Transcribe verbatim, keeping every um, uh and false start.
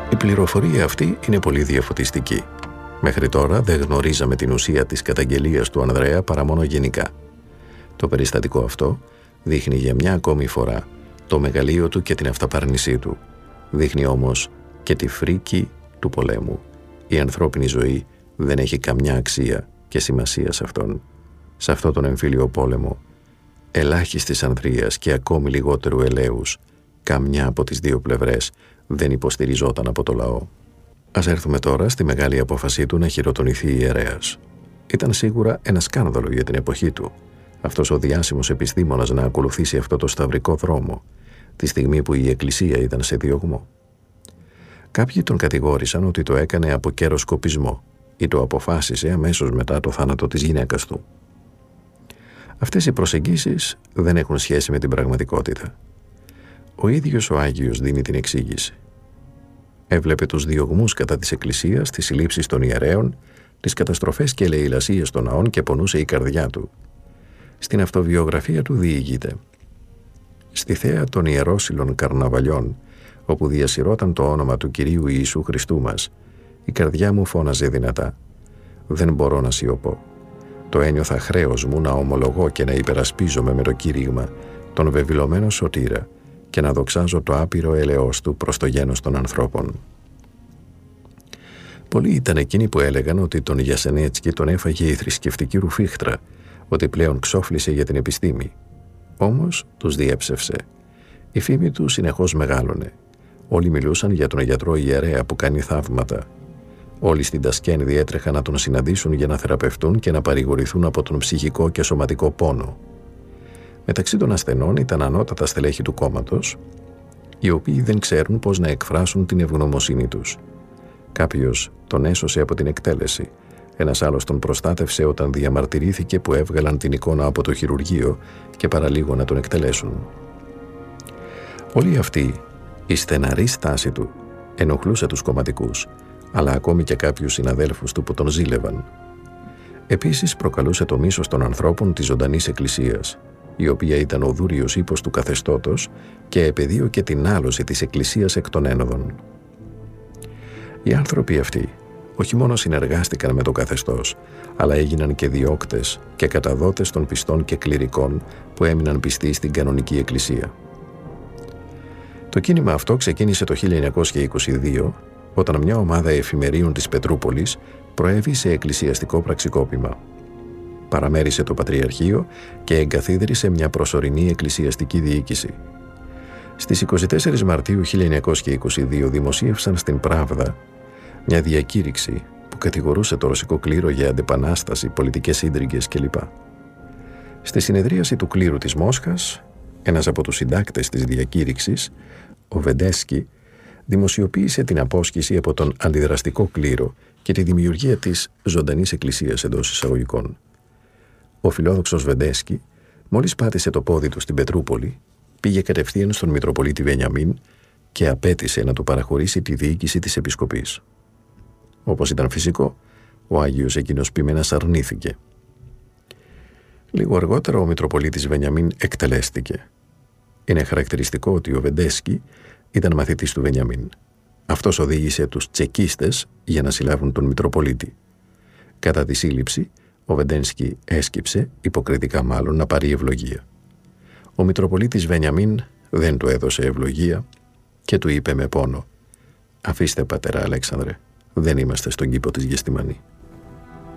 Η πληροφορία αυτή είναι πολύ διαφωτιστική. Μέχρι τώρα δεν γνωρίζαμε την ουσία της καταγγελίας του Ανδρέα παρά μόνο γενικά. Το περιστατικό αυτό δείχνει για μια ακόμη φορά το μεγαλείο του και την αυταπάρνησή του. Δείχνει όμως και τη φρίκη του πολέμου. Η ανθρώπινη ζωή δεν έχει καμιά αξία και σημασία σε αυτόν. Σε αυτόν τον εμφύλιο πόλεμο, ελάχιστης ανδρείας και ακόμη λιγότερου ελέους, καμιά από τις δύο πλευρές δεν υποστηριζόταν από το λαό. Ας έρθουμε τώρα στη μεγάλη απόφασή του να χειροτονηθεί ιερέας. Ήταν σίγουρα ένα σκάνδαλο για την εποχή του, αυτός ο διάσημος επιστήμονας να ακολουθήσει αυτό το σταυρικό δρόμο, τη στιγμή που η Εκκλησία ήταν σε διωγμό. Κάποιοι τον κατηγόρησαν ότι το έκανε από καιροσκοπισμό ή το αποφάσισε αμέσως μετά το θάνατο της γυναίκας του. Αυτές οι προσεγγίσεις δεν έχουν σχέση με την πραγματικότητα. Ο ίδιος ο Άγιος δίνει την εξήγηση. Έβλεπε τους διωγμούς κατά της Εκκλησίας, τις συλλήψεις των ιερέων, τις καταστροφές και λαιλασίες των ναών και πονούσε η καρδιά του. Στην αυτοβιογραφία του διηγείται: «Στη θέα των ιερόσυλων καρναβαλιών, όπου διασυρώταν το όνομα του Κυρίου Ιησού Χριστού μας, η καρδιά μου φώναζε δυνατά. Δεν μπορώ να σιωπώ. Το ένιωθα χρέος μου να ομολογώ και να υπερασπίζομαι με το κήρυγμα τον βεβηλωμένο σωτήρα και να δοξάζω το άπειρο ελεός του προς το γένος των ανθρώπων». Πολλοί ήταν εκείνοι που έλεγαν ότι τον Γιασενέτσκι τον έφαγε η θρησκευτική ρουφίχτρα, ότι πλέον ξόφλησε για την επιστήμη. Όμως τους διέψευσε. Η φήμη του συνεχώς μεγάλωνε. Όλοι μιλούσαν για τον γιατρό ιερέα που κάνει θαύματα. Όλοι στην Τασκένδη έτρεχαν να τον συναντήσουν για να θεραπευτούν και να παρηγορηθούν από τον ψυχικό και σωματικό πόνο. Μεταξύ των ασθενών ήταν ανώτατα στελέχη του κόμματος, οι οποίοι δεν ξέρουν πώς να εκφράσουν την ευγνωμοσύνη τους. Κάποιος τον έσωσε από την εκτέλεση, ένας άλλος τον προστάτευσε όταν διαμαρτυρήθηκε που έβγαλαν την εικόνα από το χειρουργείο και παραλίγο να τον εκτελέσουν. Όλη αυτή η στεναρή στάση του ενοχλούσε τους κομματικούς, αλλά ακόμη και κάποιους συναδέλφους του που τον ζήλευαν. Επίσης προκαλούσε το μίσος των ανθρώπων της ζωντανής Εκκλησίας, η οποία ήταν ο δούριος ύπος του καθεστώτος και επεδίωκε την άλωση της Εκκλησίας εκ των ένοδων. Οι άνθρωποι αυτοί όχι μόνο συνεργάστηκαν με το καθεστώς, αλλά έγιναν και διώκτες και καταδότες των πιστών και κληρικών που έμειναν πιστοί στην κανονική Εκκλησία. Το κίνημα αυτό ξεκίνησε το χίλια εννιακόσια είκοσι δύο, όταν μια ομάδα εφημερίων της Πετρούπολης προέβη σε εκκλησιαστικό πραξικόπημα. Παραμέρισε το Πατριαρχείο και εγκαθίδρυσε μια προσωρινή εκκλησιαστική διοίκηση. Στις εικοστή τέταρτη Μαρτίου χίλια εννιακόσια είκοσι δύο δημοσίευσαν στην Πράβδα μια διακήρυξη που κατηγορούσε το ρωσικό κλήρο για αντεπανάσταση, πολιτικές ίντριγκες κλπ. Στη συνεδρίαση του κλήρου της Μόσχας, ένας από τους συντάκτες της διακήρυξης, ο Βεντέσκι, δημοσιοποίησε την απόσχηση από τον αντιδραστικό κλήρο και τη δημιουργία της ζωντανής εκκλησίας εντός εισαγωγικών. Ο φιλόδοξος Βεντέσκι, μόλις πάτησε το πόδι του στην Πετρούπολη, πήγε κατευθείαν στον Μητροπολίτη Βενιαμίν και απέτησε να του παραχωρήσει τη διοίκηση της επισκοπής. Όπως ήταν φυσικό, ο Άγιος εκείνος ποιμένας αρνήθηκε. Λίγο αργότερα ο Μητροπολίτης Βενιαμίν εκτελέστηκε. Είναι χαρακτηριστικό ότι ο Βεντέσκι ήταν μαθητής του Βενιαμίν. Αυτός οδήγησε τους τσεκίστες για να συλλάβουν τον Μητροπολίτη. Κατά τη σύλληψη, ο Βεντέσκι έσκυψε, υποκριτικά μάλλον, να πάρει ευλογία. Ο Μητροπολίτης Βενιαμίν δεν του έδωσε ευλογία και του είπε με πόνο: «Αφήστε, πατέρα Αλέξανδρε, δεν είμαστε στον κήπο της Γεστημανή».